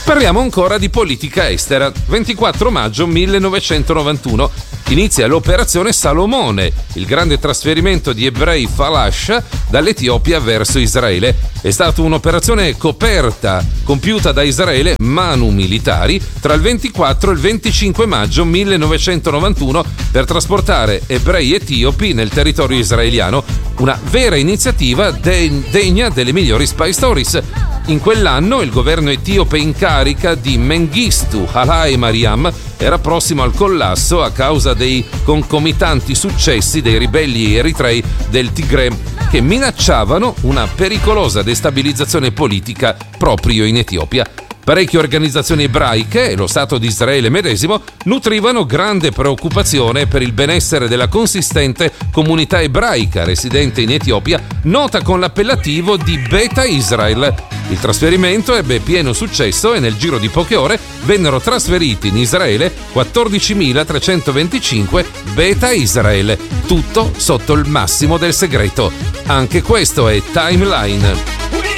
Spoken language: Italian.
Parliamo ancora di politica estera. 24 maggio 1991 inizia l'operazione Salomone, il grande trasferimento di ebrei Falash dall'Etiopia verso Israele. È stata un'operazione coperta, compiuta da Israele, manu militari, tra il 24 e il 25 maggio 1991 per trasportare ebrei etiopi nel territorio israeliano. Una vera iniziativa degna delle migliori spy stories. In quell'anno il governo etiope in carica di Mengistu Haile Mariam era prossimo al collasso a causa dei concomitanti successi dei ribelli eritrei del Tigre, che minacciavano una pericolosa destabilizzazione politica proprio in Etiopia. Parecchie organizzazioni ebraiche e lo Stato di Israele medesimo nutrivano grande preoccupazione per il benessere della consistente comunità ebraica residente in Etiopia, nota con l'appellativo di Beta Israel. Il trasferimento ebbe pieno successo e nel giro di poche ore vennero trasferiti in Israele 14.325 Beta Israel, tutto sotto il massimo del segreto. Anche questo è Timeline.